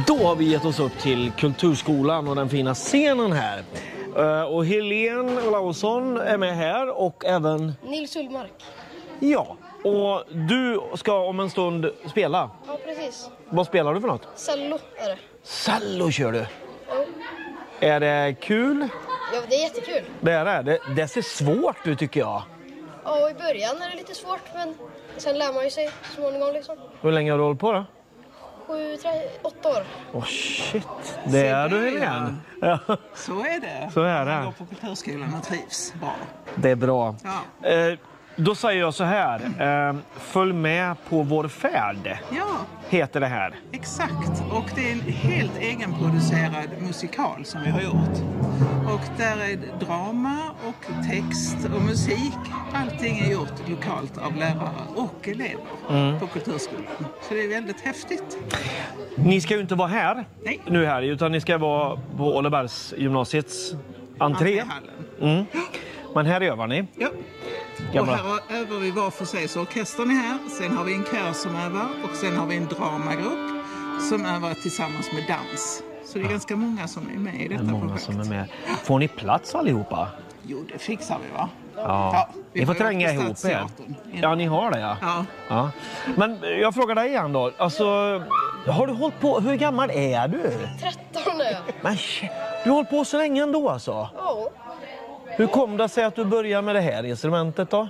Då har vi gett oss upp till Kulturskolan och den fina scenen här. Och Helene Olausson är med här och även Nils Ullmark. Ja, och du ska om en stund spela. Ja, precis. Vad spelar du för något? Cello är det. Cello kör du. Ja. Är det kul? Ja, det är jättekul. Det är det. Det ser svårt ut tycker jag. Ja, i början är det lite svårt, men sen lär man ju sig småningom liksom. Hur länge har du hållit på då? 8 år. Åh shit, det är du Helene. Ja. Så är det. Så är det. Jag går på Kulturskolan och trivs bra. Det är bra. Ja. Då säger jag så här. Följ med på vår färd. Ja, Heter det här. exakt. Och det är en helt egenproducerad musikal som vi har gjort. Och där är drama och text och musik. Allting är gjort lokalt av lärare och elever på Kulturskolan. Så det är väldigt häftigt. Ni ska ju inte vara här Nej. nu här, utan ni ska vara på Ålebergs gymnasiets entré. Hallen. Men här övar ni. Ja. Gamla. Och här övar vi var för sig, så orkestern är här. Sen har vi en kör som övar och sen har vi en dramagrupp som övar tillsammans med dans. Så det är ganska många som är med i detta Många projekt. som är med. Får ni plats allihopa? Jo, det fixar vi va? Ja. vi Ni får har ju tränga varit på ihop er. Stadsteatern. Ja, ni har det ja. Ja. Men jag frågar dig igen då. Alltså, har du hållit på, hur gammal är du? 13 är jag. Men shit, du har hållit på så länge ändå alltså. Ja. Hur kom det sig att du började med det här instrumentet då?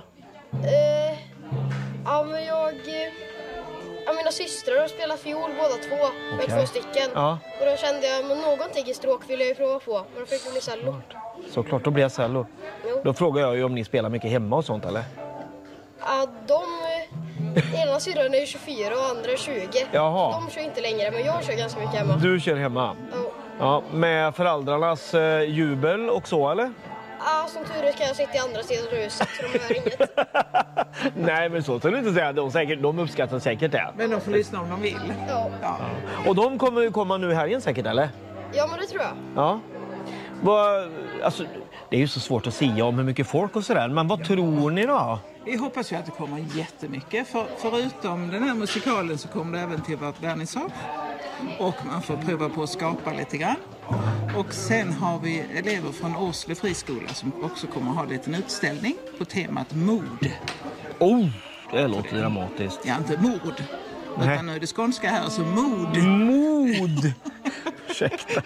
Ja, men mina systrar har spelat fiol båda två. Med Okej. 2 stycken. Ja. Och då kände jag, men någonting i stråk ville jag ju prova på. Men då fick det bli cello. Såklart, då blir jag cello. Jo. Då frågar jag ju om ni spelar mycket hemma och sånt eller? Ja, ena syrran är ju 24 och andra är 20. Jaha. De kör inte längre, men jag kör ganska mycket hemma. Du kör hemma? Ja. Ja, med föräldrarnas jubel och så eller? Ja, som tur är kan jag sitta i andra sidan huset så de hör inget. Nej, men så ska du inte säga. De uppskattar säkert det. Men de får lyssna om de vill. Ja. Ja. Och de kommer ju komma nu här igen säkert, eller? Ja, men det tror jag. Ja. Alltså, det är ju så svårt att säga om hur mycket folk och sådär. Men vad tror ni då? Vi hoppas ju att det kommer jättemycket. Förutom den här musikalen så kommer det även till vårt värnishov. Och man får prova på att skapa lite grann. Och sen har vi elever från Åsle friskola som också kommer att ha en liten utställning på temat mod. Oh, det låter dramatiskt. Ja, inte mord. Nej. Utan nu är det skånska här, så mod. Mod! Ursäkta.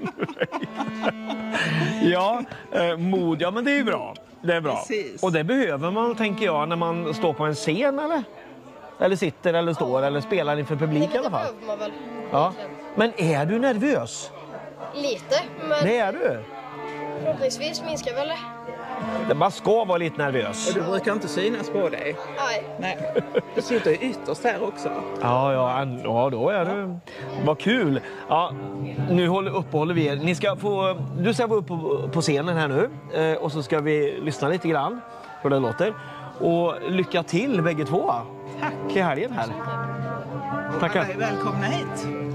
Ja, mod. Ja, men det är ju bra. Det är bra. Precis. Och det behöver man, tänker jag, när man står på en scen, eller? Eller sitter, eller står, eller spelar inför publik i alla fall. Det behöver man väl. Ja. Men är du nervös? Lite, men Det är du. förhoppningsvis minskar väl det. Man ska vara lite nervös. Och du brukar inte synas på dig. Nej. Nej. Du sitter ju ytterst här också. Ja, då är du. Vad kul. Ja, nu uppehåller vi er. Du ska vara upp på scenen här nu. Och så ska vi lyssna lite grann hur det låter. Och lycka till bägge två. Tack. Till helgen här. Tackar. Alla är välkomna hit.